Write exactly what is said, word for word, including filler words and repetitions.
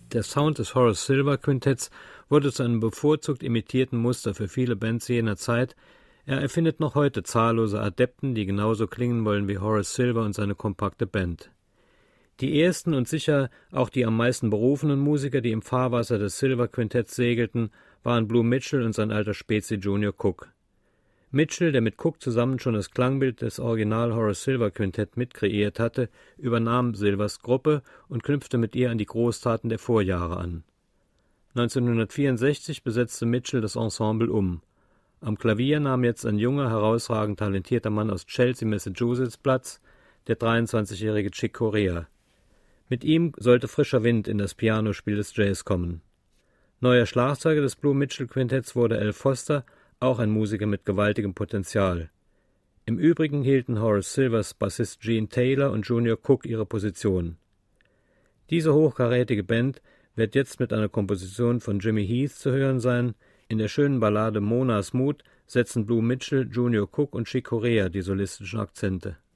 Der Sound des Horace Silver Quintetts wurde zu einem bevorzugt imitierten Muster für viele Bands jener Zeit. Er erfindet noch heute zahllose Adepten, die genauso klingen wollen wie Horace Silver und seine kompakte Band. Die ersten und sicher auch die am meisten berufenen Musiker, die im Fahrwasser des Silver Quintetts segelten, waren Blue Mitchell und sein alter Spezi Junior Cook. Mitchell, der mit Cook zusammen schon das Klangbild des Original Horace Silver Quintett mitkreiert hatte, übernahm Silvers Gruppe und knüpfte mit ihr an die Großtaten der Vorjahre an. neunzehnhundertvierundsechzig besetzte Mitchell das Ensemble um. Am Klavier nahm jetzt ein junger, herausragend talentierter Mann aus Chelsea, Massachusetts Platz, der dreiundzwanzigjährige Chick Corea. Mit ihm sollte frischer Wind in das Pianospiel des Jazz kommen. Neuer Schlagzeuger des Blue Mitchell Quintetts wurde Al Foster, auch ein Musiker mit gewaltigem Potenzial. Im Übrigen hielten Horace Silvers Bassist Gene Taylor und Junior Cook ihre Position. Diese hochkarätige Band wird jetzt mit einer Komposition von Jimmy Heath zu hören sein. In der schönen Ballade Mona's Mood setzen Blue Mitchell, Junior Cook und Chick Corea die solistischen Akzente.